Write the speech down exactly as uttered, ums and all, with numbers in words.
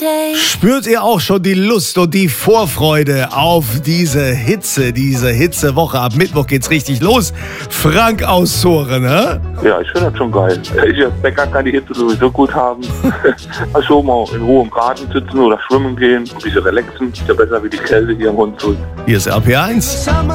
Spürt ihr auch schon die Lust und die Vorfreude auf diese Hitze, diese Hitzewoche? Ab Mittwoch geht's richtig los. Frank aus Zoren, ne? Ja, ich finde das schon geil. Ich als Bäcker kann die Hitze sowieso gut haben. Also mal in Ruhe im Garten sitzen oder schwimmen gehen, ein bisschen relaxen. Ist ja besser wie die Kälte hier im Hund. Hier ist R P eins.